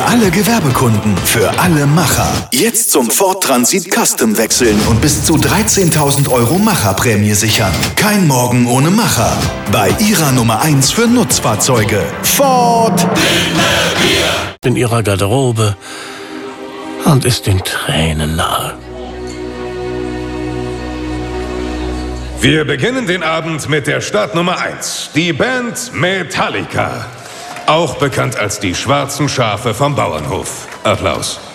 alle Gewerbekunden, für alle Macher. Jetzt zum Ford Transit Custom wechseln und bis zu 13.000 € Macherprämie sichern. Kein Morgen ohne Macher. Bei Ihrer Nummer 1 für Nutzfahrzeuge. Ford in ihrer Garderobe und ist den Tränen nahe. Wir beginnen den Abend mit der Startnummer 1, die Band Metallica. Auch bekannt als die schwarzen Schafe vom Bauernhof. Applaus.